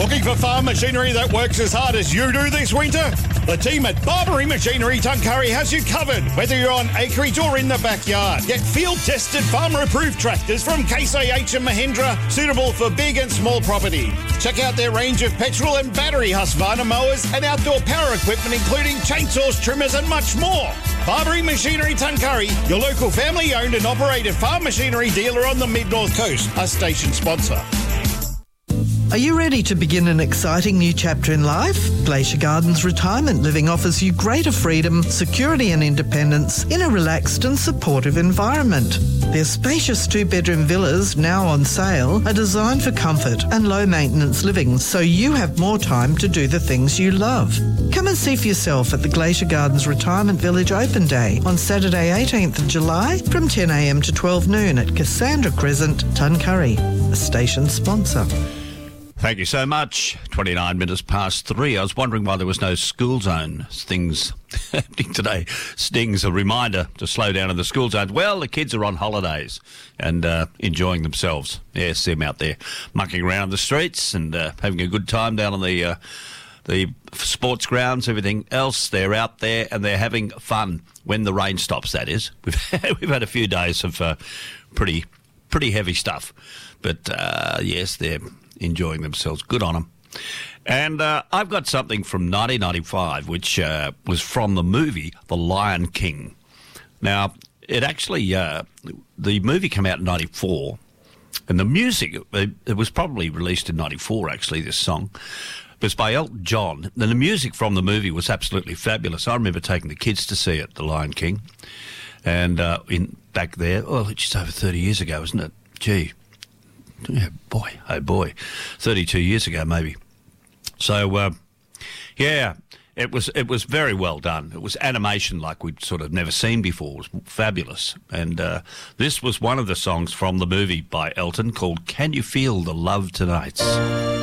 Looking for farm machinery that works as hard as you do this winter? The team at Barbary Machinery Tuncurry has you covered, whether you're on acreage or in the backyard. Get field-tested, farmer-approved tractors from Case IH and Mahindra, suitable for big and small property. Check out their range of petrol and battery Husqvarna mowers and outdoor power equipment, including chainsaws, trimmers and much more. Barbary Machinery Tuncurry, your local family-owned and operated farm machinery dealer on the Mid-North Coast, a station sponsor. Are you ready to begin an exciting new chapter in life? Glacier Gardens Retirement Living offers you greater freedom, security and independence in a relaxed and supportive environment. Their spacious two-bedroom villas, now on sale, are designed for comfort and low-maintenance living, so you have more time to do the things you love. Come and see for yourself at the Glacier Gardens Retirement Village Open Day on Saturday 18th of July from 10 a.m. to 12 noon at Cassandra Crescent, Tuncurry, a station sponsor. Thank you so much. 29 minutes past 3. I was wondering why there was no school zone things happening today. Stings a reminder to slow down in the school zone. Well, the kids are on holidays and enjoying themselves. Yes, them out there mucking around the streets and having a good time down on the sports grounds, everything else. They're out there and they're having fun when the rain stops, that is. We've had a few days of pretty heavy stuff. But, yes, they're enjoying themselves. Good on them. And I've got something from 1995, which was from the movie The Lion King. Now, it actually, the movie came out in 94, and the music, it was probably released in 94, actually, this song. It was by Elton John, and the music from the movie was absolutely fabulous. I remember taking the kids to see it, The Lion King, and back there, it's just over 30 years ago, isn't it? Gee. Yeah, boy, oh boy, 32 years ago maybe. So, yeah, it was very well done. It was animation like we'd sort of never seen before. It was fabulous. And this was one of the songs from the movie by Elton called Can You Feel the Love Tonight?